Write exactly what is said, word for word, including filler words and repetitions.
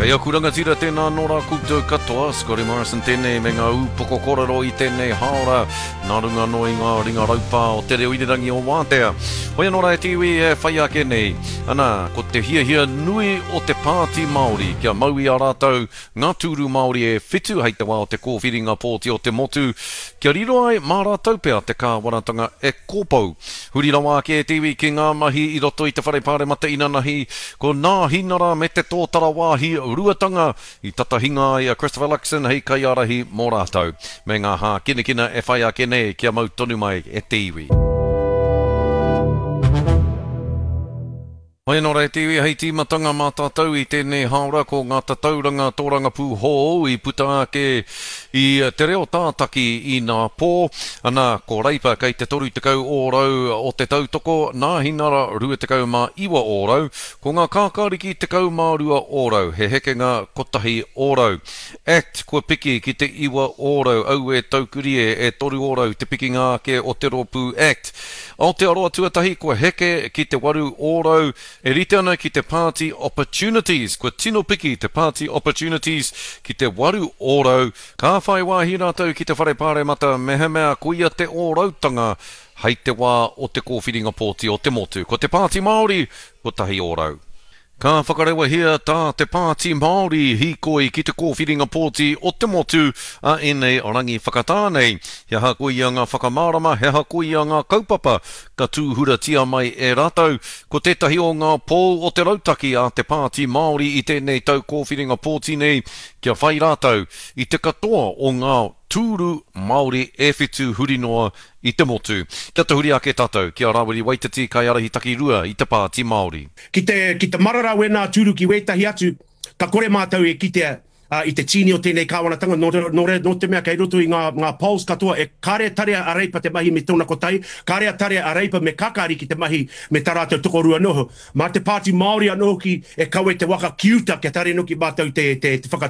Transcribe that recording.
Kaya kuranga tira tēnā nora koutou katoa, Scotty Morrison tēnei me ngā upoko korero I tēnei haora, nā runga no I ngā ringa raupā o te reo irirangi o Wātea. Hoia nora e tiwi e whai ake nei, ana ko te hia hia nui o te pāti Māori, kia maui a rātou ngā tūru Māori e whitu hei te wā o te kōwhiringa pōti o te motu, kia riro ai mā rātou pēr te kāwaratanga e kōpau. Huri rawa ake e tiwi ki ngā mahi I roto I te wharepāre mata inanahi, ko nā hinara me te tōtara wāhi ruatanga I tatahinga I a Christopher Luxon hei kai arahi mō rātou. Me ngā hā kina kina e whai ake nei kia mau tonu mai e te iwi. Hoi nora e tiwi hei tīmatanga mā tātou I tēnei haora ko ngā tatauranga tōranga pū hō I puta ake I te reo tātaki I nā pō, ana ko reipa kei te toru te kau ōrau o te tautoko, nā hinara rua te kau mā iwa ōrau, ko ngā kākāriki te kau mā rua ōrau, he hekenga kotahi ōrau. Act kua piki ki te iwa ōrau, au e taukurie e toru ōrau te piki ngā ke o te ropu act. Aotearoa tuatahi kua heke ki te waru ōrau, e rite ana ki te party opportunities, kua tino piki te party opportunities ki te waru ōrau, ka whai wāhi rātou ki te wharepāre mata mehe mea kuia te ōrautanga hei te wā o te kōwhiringa pōti o te motu. Ko te pāti Māori, ko tahi ōrau. Ka whakarewa hia tā te pāti Māori hikoi ki te kōwhiringa pōti o te motu a enei orangi whakatānei. He hakui a ngā whakamārama, he hakui a ngā kaupapa, ka tūhura tia mai e rātou. Ko tētahi o ngā pō o te rautaki a te pāti Māori I tēnei tau kōwhiringa pōti nei, kia whai rātou I te katoa o ngā tūru Māori e whitu huri noa I te motu. Kia te huri ake tātou, kia Rawiri Waititi kai arahi taki rua I te pāti Māori. Ki te, ki te marara we nā tūru ki wetahi atu, ka kore mātou e ki te, uh, I te tini o tēnei kāwanatanga, no, no, no te mea kei roto I ngā, ngā polls katoa, e kārea tarea a reipa te mahi me tōna kotai, kārea tarea a reipa me kakari ki te mahi me tā rātou tokorua noho. Mā te pāti Māori anoho ki e kaue te waka kiuta kia tare no ki mātou te, te, te whaka